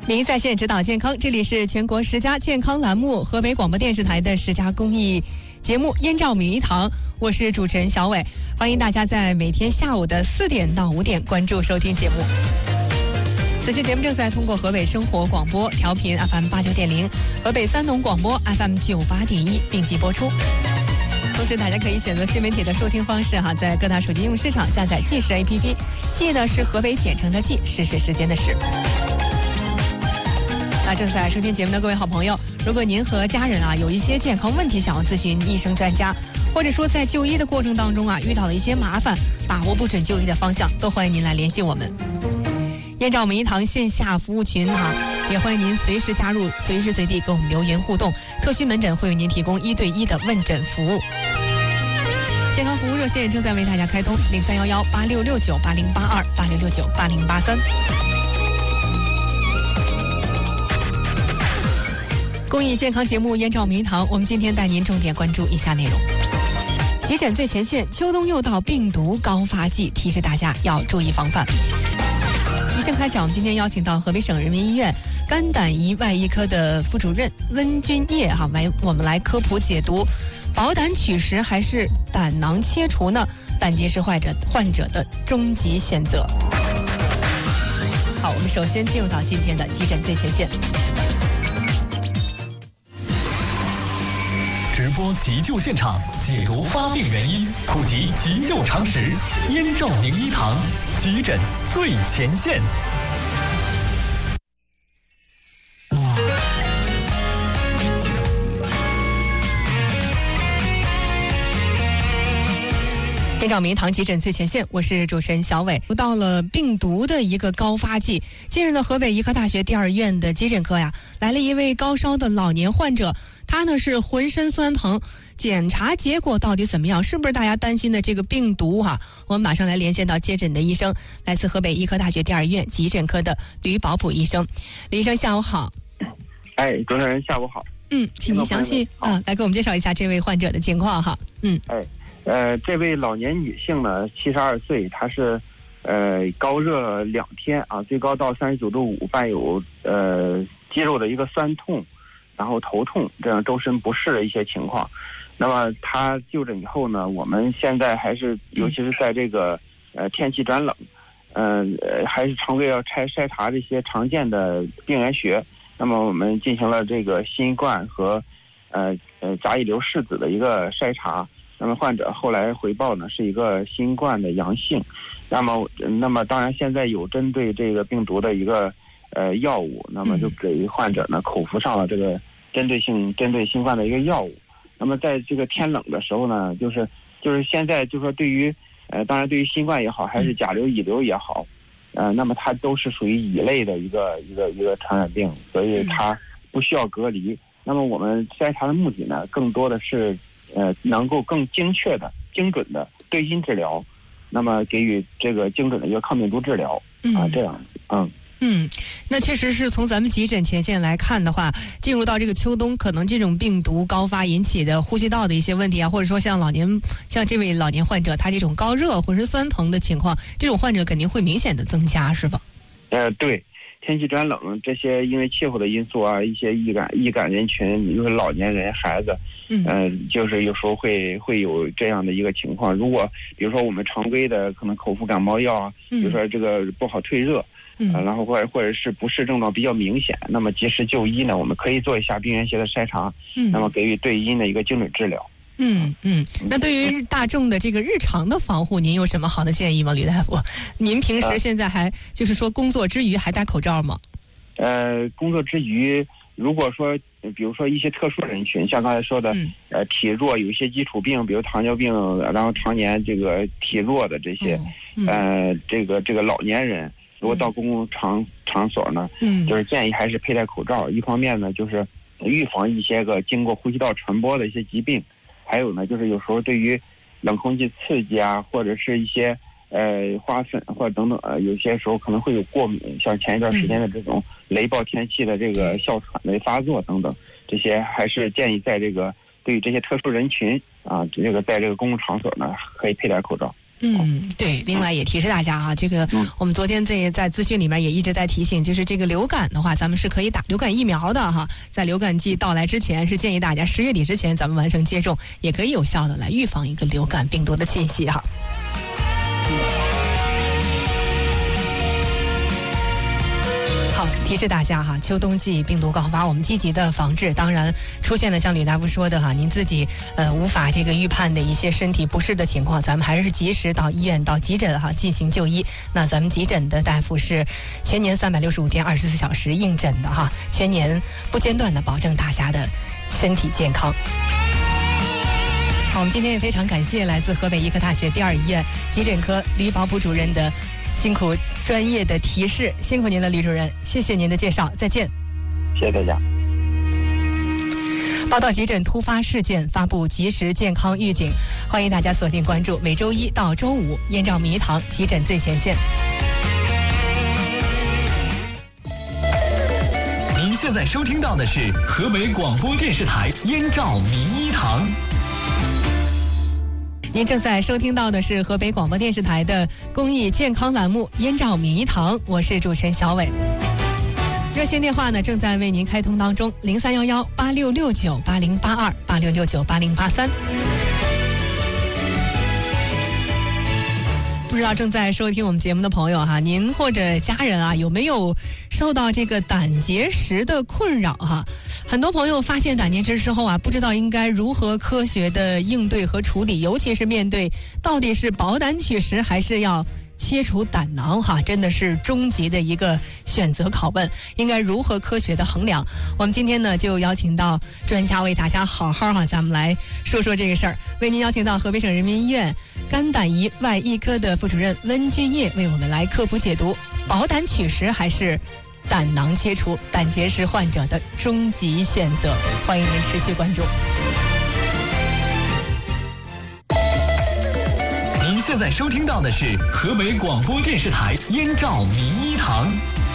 您在线指导健康，这里是全国10家健康栏目，河北广播电视台的10家公益节目《燕赵名医堂》，我是主持人小伟，欢迎大家在每天下午的4点到5点关注收听节目。此时节目正在通过河北生活广播调频 FM89.0、河北3农广播 FM98.1并机播出。同时大家可以选择新媒体的收听方式在各大手机应用市场下载记事 APP， 记呢是河北简称的记，时是时间的时。那正在收听节目的各位好朋友，如果您和家人有一些健康问题想要咨询医生专家，或者说在就医的过程当中遇到了一些麻烦，把握不准就医的方向，都欢迎您来联系我们。燕赵名医堂线下服务群也欢迎您随时加入，随时随地跟我们留言互动。特需门诊会为您提供1对1的问诊服务。健康服务热线正在为大家开通，031186698082，86698083。公益健康节目《燕赵名医堂》，我们今天带您重点关注以下内容：急诊最前线，秋冬又到病毒高发季，提示大家要注意防范。医生开讲，我们今天邀请到河北省人民医院肝胆胰外医科的副主任温君业为我们来科普解读保胆取食还是胆囊切除呢？胆结石患者的终极选择。好，我们首先进入到今天的急诊最前线。 直播急救现场，解读发病原因，普及急救常识。燕赵名医堂，急诊最前线。 燕赵名医堂急诊最前线，我是主持人小伟。到了病毒的一个高发季，近日呢，河北医科大学第2医院的急诊科来了一位高烧的老年患者，他呢是浑身酸疼，检查结果到底怎么样？是不是大家担心的这个病毒我们马上来连线到接诊的医生，来自河北医科大学第2医院急诊科的吕保普医生。吕医生下午好。 主持人下午好。 请您详细来给我们介绍一下这位患者的情况这位老年女性呢，72岁，她是高热2天最高到39度5，伴有肌肉的一个酸痛，然后头痛，这样周身不适的一些情况。那么她就诊以后呢，我们现在还是尤其是在这个天气转冷，还是常规要筛查这些常见的病原学。那么我们进行了这个新冠和甲乙流拭子的一个筛查。那么患者后来回报呢是一个新冠的阳性，那么当然现在有针对这个病毒的一个药物，那么就给患者呢口服上了这个针对新冠的一个药物。那么在这个天冷的时候呢，就是现在就说对于当然对于新冠也好，还是甲流乙流也好，那么它都是属于乙类的一个传染病，所以它不需要隔离。那么我们筛查的目的呢，更多的是能够更精确的、精准的对因治疗，那么给予这个精准的一个抗病毒治疗这样。 那确实是从咱们急诊前线来看的话，进入到这个秋冬，可能这种病毒高发引起的呼吸道的一些问题或者说像这位老年患者，他这种高热、浑身酸疼的情况，这种患者肯定会明显的增加，是吧？ 对。天气转冷，这些因为气候的因素一些易感人群，就是老年人、孩子，就是有时候会有这样的一个情况。如果比如说我们常规的可能口服感冒药比如说这个不好退热，然后或者是不适症状比较明显，那么及时就医呢，我们可以做一下病原学的筛查，那么给予对因的一个精准治疗。 那对于大众的这个日常的防护，您有什么好的建议吗，吕大夫？您平时现在还就是说工作之余还戴口罩吗？ 工作之余，如果说比如说一些特殊人群，像刚才说的，体弱，有一些基础病，比如糖尿病，然后常年这个体弱的这些，这个老年人，如果到公共场所呢，就是建议还是佩戴口罩。一方面呢，就是预防一些个经过呼吸道传播的一些疾病。还有呢，就是有时候对于冷空气刺激或者是一些花粉或者等等有些时候可能会有过敏，像前一段时间的这种雷暴天气的这个哮喘的发作等等，这些还是建议在这个对于这些特殊人群这个在这个公共场所呢可以佩戴口罩。 对，另外也提示大家哈，这个我们昨天在资讯里面也一直在提醒，就是这个流感的话，咱们是可以打流感疫苗的哈，在流感季到来之前，是建议大家10月底之前咱们完成接种，也可以有效的来预防一个流感病毒的侵袭哈。好，提示大家哈，秋冬季病毒高发，我们积极的防治。当然，出现了像吕大夫说的哈，您自己无法这个预判的一些身体不适的情况，咱们还是及时到医院到急诊哈进行就医。那咱们急诊的大夫是全年365天24小时应诊的哈，全年不间断的保证大家的身体健康。好，我们今天也非常感谢来自河北医科大学第2医院急诊科吕保普主任的辛苦专业的提示，辛苦您了，吕主任，谢谢您的介绍，再见。 谢谢大家。 报道急诊突发事件，发布及时健康预警，欢迎大家锁定关注每周1到周5燕赵名医堂急诊最前线。 您现在收听到的是河北广播电视台燕赵名医堂。 您正在收听到的是河北广播电视台的公益健康栏目燕赵名医堂，我是主持人小伟。热线电话呢正在为您开通当中，031186698082，86698083。不知道正在收听我们节目的朋友哈，您或者家人啊有没有受到这个胆结石的困扰哈？很多朋友发现胆结石之后啊，不知道应该如何科学的应对和处理，尤其是面对到底是保胆取食还是要切除胆囊哈，真的是终极的一个选择拷问，应该如何科学的衡量？我们今天呢就邀请到专家为大家好好哈，咱们来说说这个事儿。为您邀请到河北省人民医院肝胆胰外医科的副主任温俊业为我们来科普解读保胆取食还是胆囊切除，胆结石患者的终极选择。欢迎您持续关注。 您现在收听到的是河北广播电视台燕赵名医堂。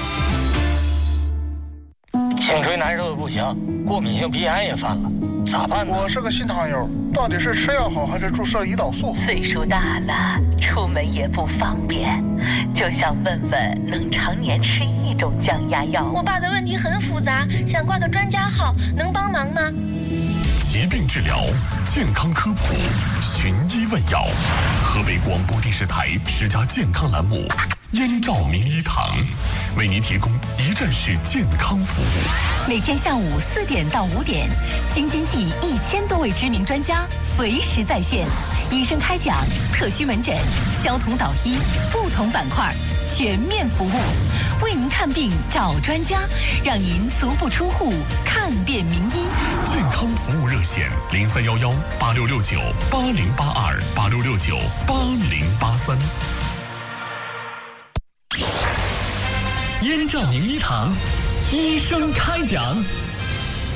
颈椎难受的不行，过敏性鼻炎也犯了，咋办呢？ 我是个新糖友，到底是吃药好还是注射胰岛素？ 岁数大了，出门也不方便，就想问问能常年吃一种降压药。 我爸的问题很复杂，想挂个专家号，能帮忙吗？ 疾病治疗，健康科普，寻医问药。河北广播电视台10家健康栏目燕赵名医堂为您提供一站式健康服务。 每天下午4点到5点，京津冀1000多位知名专家随时在线，医生开讲，特需门诊，消同导医，不同板块全面服务，为您看病找专家，让您足不出户看遍名医。 健康服务热线031186698082，86698083。 燕赵名医堂，医生开讲。